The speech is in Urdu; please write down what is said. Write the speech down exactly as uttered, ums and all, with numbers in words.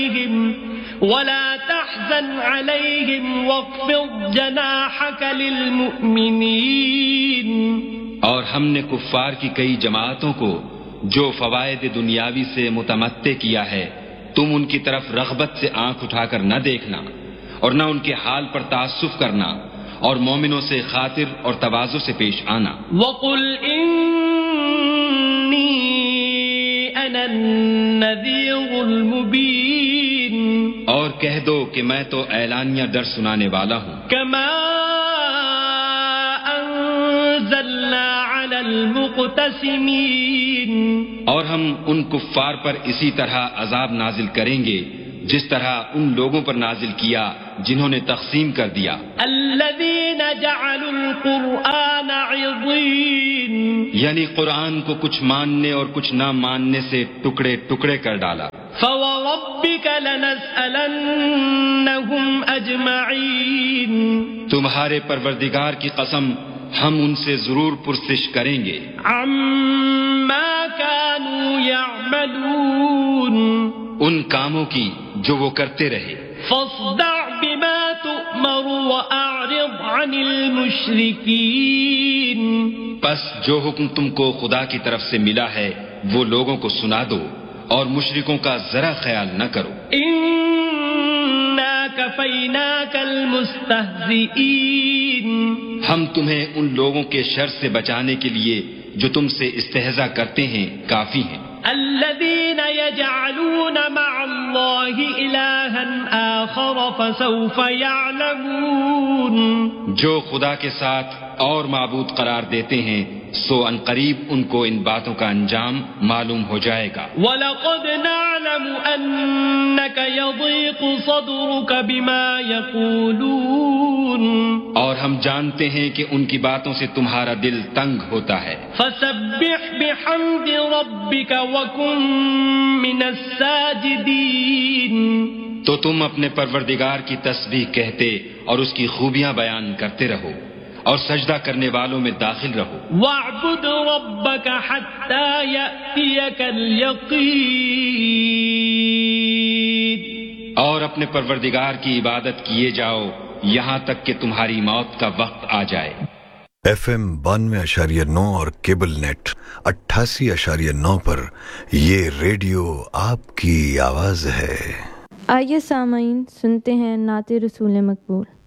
ولا تحزن عليهم واخفض جناحك للمؤمنين. اور ہم نے کفار کی کئی جماعتوں کو جو فوائد دنیاوی سے متمتع کیا ہے تم ان کی طرف رغبت سے آنکھ اٹھا کر نہ دیکھنا اور نہ ان کے حال پر تعصب کرنا اور مومنوں سے خاطر اور تواضع سے پیش آنا. وَقُلْ إِنِّي أَنَا النَّذِيرُ الْمُبِينُ. اور کہہ دو کہ میں تو اعلانیہ ڈر سنانے والا ہوں. كَمَا أَنزَلْنَا عَلَى الْمُقْتَسِمِينَ. اور ہم ان کفار پر اسی طرح عذاب نازل کریں گے جس طرح ان لوگوں پر نازل کیا جنہوں نے تقسیم کر دیا. الذين جعلوا القرآن عضين. یعنی قرآن کو کچھ ماننے اور کچھ نہ ماننے سے ٹکڑے ٹکڑے کر ڈالا. فوربك لنسألنهم أجمعين. تمہارے پروردگار کی قسم ہم ان سے ضرور پرسش کریں گے. عما كانوا يعملون. ان کاموں کی جو وہ کرتے رہے. فاصدع بما تؤمر وأعرض عن المشركين. پس جو حکم تم کو خدا کی طرف سے ملا ہے وہ لوگوں کو سنا دو اور مشرکوں کا ذرا خیال نہ کرو. إنا كفيناك المستهزئين. ہم تمہیں ان لوگوں کے شر سے بچانے کے لیے جو تم سے استہزاء کرتے ہیں کافی ہیں. الذين يجعلون مع الله إلها آخر فسوف يعلمون. جو خدا کے ساتھ اور معبود قرار دیتے ہیں سو ان قریب ان کو ان باتوں کا انجام معلوم ہو جائے گا. وَلَقَدْ نَعْلَمُ أَنَّكَ يَضِيقُ صَدْرُكَ بِمَا يَقُولُونَ. اور ہم جانتے ہیں کہ ان کی باتوں سے تمہارا دل تنگ ہوتا ہے. فَسَبِّحْ بِحَمْدِ رَبِّكَ وَكُن مِّنَ السَّاجِدِينَ. تو تم اپنے پروردگار کی تسبیح کہتے اور اس کی خوبیاں بیان کرتے رہو اور سجدہ کرنے والوں میں داخل رہو. وَاعْبُدْ رَبَّكَ حَتَّى يَأْتِيَكَ الْيَقِينُ. اور اپنے پروردگار کی عبادت کیے جاؤ یہاں تک کہ تمہاری موت کا وقت آ جائے. ایف ایم بانوے اشاریہ نو اور کیبل نیٹ اٹھاسی اشاریہ نو پر یہ ریڈیو آپ کی آواز ہے. آئیے سامعین سنتے ہیں نعت رسول مقبول.